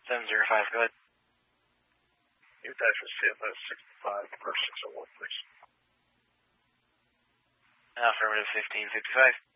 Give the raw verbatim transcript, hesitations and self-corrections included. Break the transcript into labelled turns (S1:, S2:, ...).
S1: seven zero five, go ahead.
S2: Your dash is C F S sixty-five, first six oh one, please.
S1: Affirmative fifteen fifty-five.